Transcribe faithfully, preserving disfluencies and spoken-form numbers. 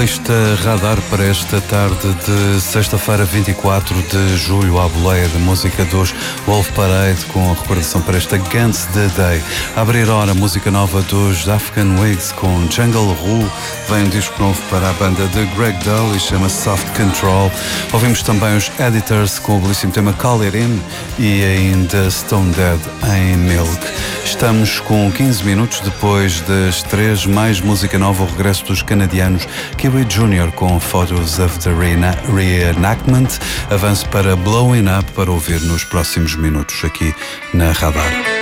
Lista Radar para esta tarde de sexta-feira, vinte e quatro de julho, à boleia de música dos Wolf Parade, com a recordação para esta Against the Day. A abrir hora, música nova dos African Wigs com Jungle Rule. Vem um disco novo para a banda de Greg Dull e chama-se Soft Control. Ouvimos também os Editors com o belíssimo tema Call It In e ainda Stone Dead em Milk. Estamos com quinze minutos depois das três, mais música nova, o regresso dos canadianos Kiwi Junior com Photos of the Reenactment. Avanço para Blowing Up para ouvir nos próximos minutos aqui na Radar.